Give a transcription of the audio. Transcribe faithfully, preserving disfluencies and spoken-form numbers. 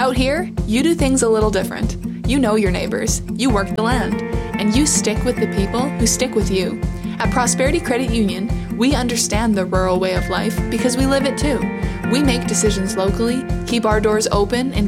Out here, you do things a little different. You know your neighbors, you work the land, and you stick with the people who stick with you. At Prosperity Credit Union, we understand the rural way of life because we live it too. We make decisions locally, keep our doors open, and